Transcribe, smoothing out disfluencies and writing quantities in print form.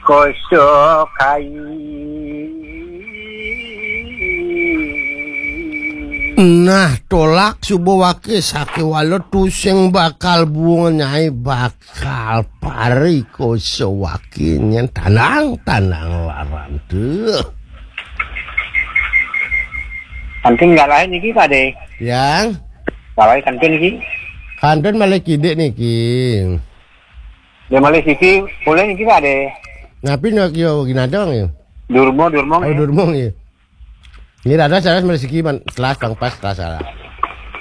kosokai. Nah, tolak subawake sakiwalo tusing bakal bunga nyai bakal pari kosowake nyen tanang laran tuh. Kantin nggak lain niki Kade. Yang Kalau kantin niki. kanton malah kidek niki. Dia malah sisi boleh niki Kade. Ngapain nak yo ginadong yo? Durmo. Oh, durmong ya. Ini ada saya malah siki kelas bang pas kelas salah.